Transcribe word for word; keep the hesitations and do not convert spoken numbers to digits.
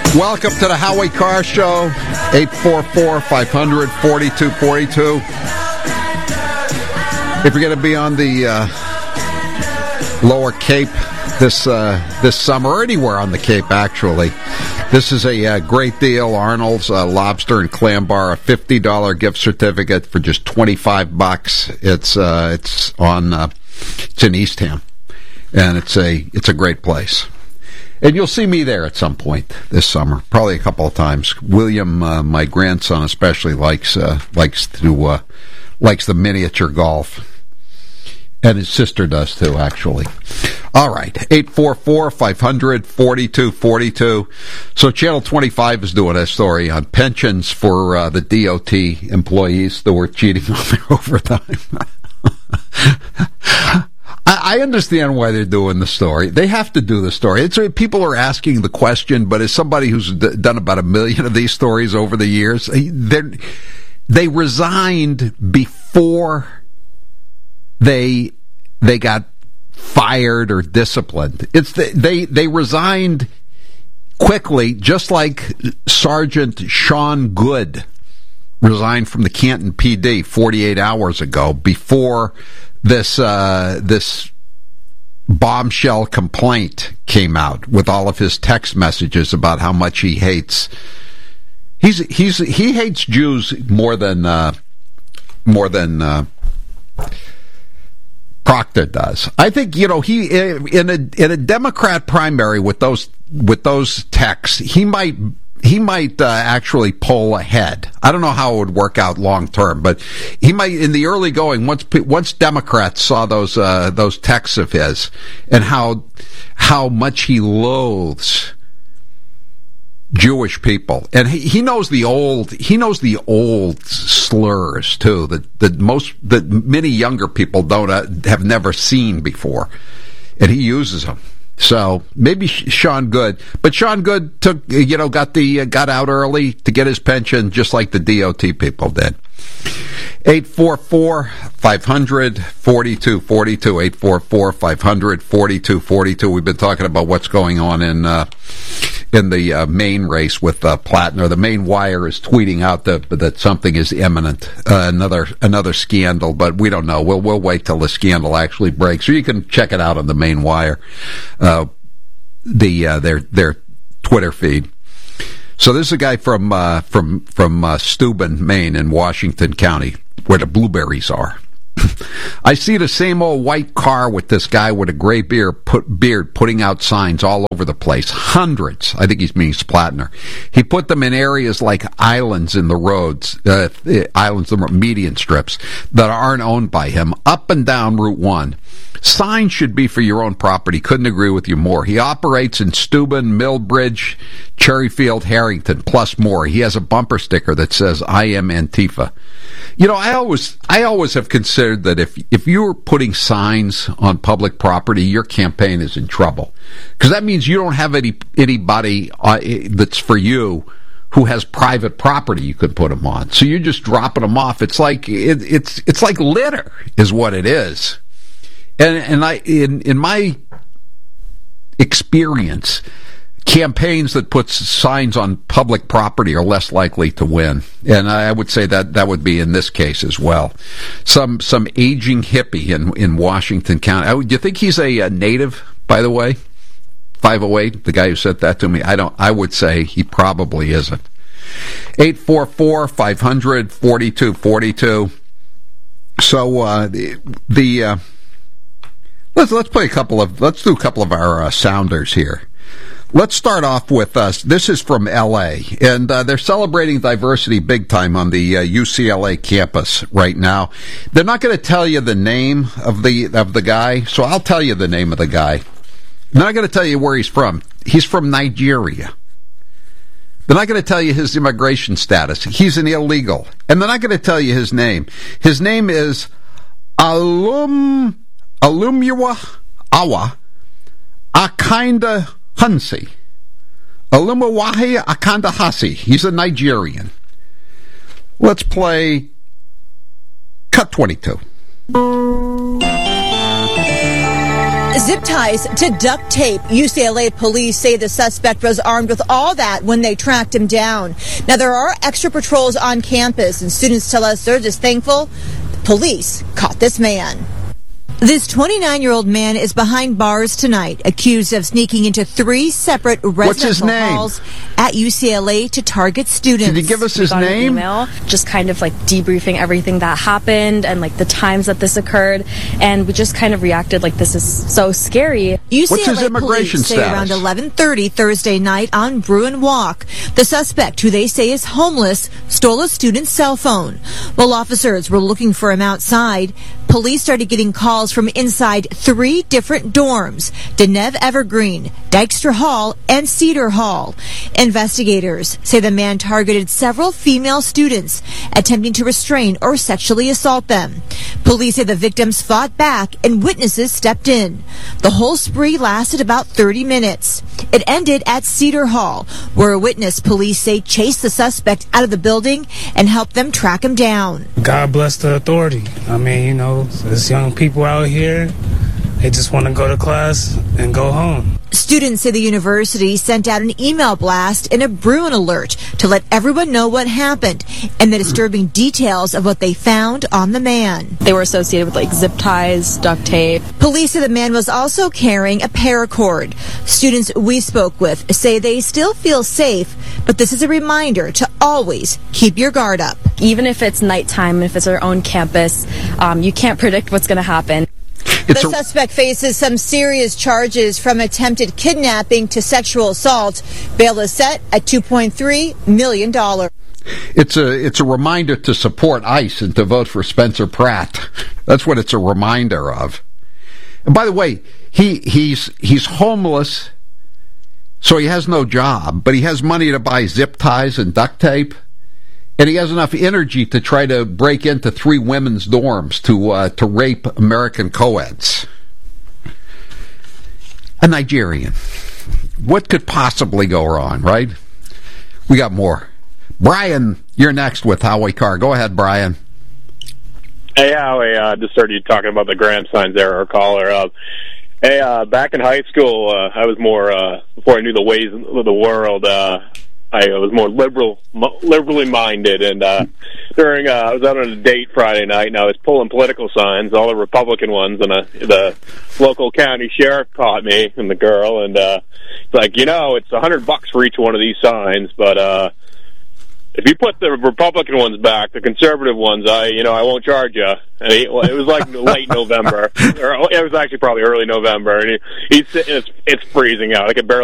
Welcome to the Howie Carr Show, eight four four, five hundred, forty-two forty-two. If you're going to be on the uh, Lower Cape this uh, this summer, or anywhere on the Cape, actually, this is a uh, great deal. Arnold's uh, Lobster and Clam Bar, a fifty dollars gift certificate for just twenty-five bucks. It's uh, it's on uh, it's in Eastham, and it's a it's a great place. And you'll see me there at some point this summer, probably a couple of times. William, uh, my grandson, especially likes uh, likes to uh, likes the miniature golf, and his sister does too, actually. All right, eight four four, five hundred, forty-two forty-two. So Channel twenty-five is doing a story on pensions for uh, the D O T employees that were cheating on their overtime. I understand why they're doing the story. They have to do the story. It's people are asking the question, but as somebody who's d- done about a million of these stories over the years, they they resigned before they they got fired or disciplined. It's the, they they resigned quickly, just like Sergeant Sean Good resigned from the Canton P D forty-eight hours ago before this uh, this bombshell complaint came out with all of his text messages about how much he hates. He's he's he hates Jews more than uh, more than uh, Proctor does. I think, you know, he in a in a Democrat primary with those with those texts, he might. He might uh, actually pull ahead. I don't know how it would work out long term, but he might in the early going. Once once Democrats saw those uh, those texts of his and how how much he loathes Jewish people, and he, he knows the old he knows the old slurs too that that most that many younger people don't uh, have never seen before, and he uses them. So maybe Sean Good, but Sean Good took, you know, got the uh, got out early to get his pension, just like the D O T people did. eight four four, five hundred, forty-two forty-two, eight four four, five hundred, forty-two forty-two. We've been talking about what's going on in uh, in the uh, main race with uh, Plattner. The Main Wire is tweeting out that that something is imminent, uh, another another scandal, but we don't know. We'll we'll wait till the scandal actually breaks, or you can check it out on the Main Wire, uh, the uh, their their Twitter feed. So this is a guy from uh, from from uh, Steuben, Maine, in Washington County, where the blueberries are. I see the same old white car with this guy with a gray beard, put, beard putting out signs all over the place. Hundreds. I think he means Plattner. He put them in areas like islands in the roads, uh, islands, the median strips, that aren't owned by him, up and down Route one. Signs should be for your own property. Couldn't agree with you more. He operates in Steuben, Millbridge, Cherryfield, Harrington, plus more. He has a bumper sticker that says, I am Antifa. You know, I always, I always have considered that if, if you're putting signs on public property, your campaign is in trouble. Because that means you don't have any, anybody uh, that's for you who has private property you could put them on. So you're just dropping them off. It's like, it, it's, it's like litter is what it is. And, and I, in, in my experience, campaigns that put signs on public property are less likely to win. And I would say that that would be in this case as well. Some, some aging hippie in, in Washington County. Do you think he's a, a native, by the way? five oh eight, the guy who said that to me. I don't, I would say he probably isn't. eight four four, five hundred, forty-two forty-two. So, uh, the, the, uh, Let's let's play a couple of let's do a couple of our uh, sounders here. Let's start off with us. Uh, this is from L A, and uh, they're celebrating diversity big time on the uh, U C L A campus right now. They're not going to tell you the name of the of the guy, so I'll tell you the name of the guy. They're not going to tell you where he's from. He's from Nigeria. They're not going to tell you his immigration status. He's an illegal, and they're not going to tell you his name. His name is Alum. Alumuwa Awa Akanda Hansi. Alumuwahi Akanda Hasi. He's a Nigerian. Let's play cut twenty-two. Zip ties to duct tape. U C L A police say the suspect was armed with all that when they tracked him down. Now, there are extra patrols on campus, and students tell us they're just thankful the police caught this man. This twenty-nine-year-old man is behind bars tonight, accused of sneaking into three separate residential halls at U C L A to target students. Did he give us his we got name? An email, just kind of like debriefing everything that happened and like the times that this occurred, and we just kind of reacted like this is so scary. U C L A What's his immigration police say status? around eleven thirty Thursday night on Bruin Walk, the suspect, who they say is homeless, stole a student's cell phone. While officers were looking for him outside, police started getting calls from inside three different dorms: Deneuve Evergreen, Dykstra Hall, and Cedar Hall. Investigators say the man targeted several female students, attempting to restrain or sexually assault them. Police say the victims fought back and witnesses stepped in. The whole spree lasted about thirty minutes. It ended at Cedar Hall, where a witness, police say, chased the suspect out of the building and helped them track him down. God bless the authority. I mean, you know, there's young people out here, they just want to go to class and go home. Students say the university sent out an email blast and a Bruin alert to let everyone know what happened and the disturbing details of what they found on the man. They were associated with like zip ties, duct tape. Police say the man was also carrying a paracord. Students we spoke with say they still feel safe, but this is a reminder to always keep your guard up. Even if it's nighttime, if it's our own campus, um, you can't predict what's going to happen. It's the suspect faces some serious charges, from attempted kidnapping to sexual assault. Bail is set at two point three million dollars. It's a it's a reminder to support ICE and to vote for Spencer Pratt. That's what it's a reminder of. And by the way, he he's he's homeless, so he has no job, but he has money to buy zip ties and duct tape. And he has enough energy to try to break into three women's dorms to uh, to rape American co-eds. A Nigerian. What could possibly go wrong, right? We got more. Brian, you're next with Howie Carr. Go ahead, Brian. Hey, Howie. I uh, just heard you talking about the gram signs there, our caller. Uh, hey, uh, back in high school, uh, I was more, uh, before I knew the ways of the world, uh, I was more liberal, liberally minded, and uh, during uh, I was out on a date Friday night, and I was pulling political signs, all the Republican ones, and uh, the local county sheriff caught me and the girl, and uh, it's like, you know, it's a hundred bucks for each one of these signs, but uh, if you put the Republican ones back, the conservative ones, I, you know, I won't charge you. And he, well, it was like late November, or it was actually probably early November, and he, he's it's, it's freezing out. I could barely.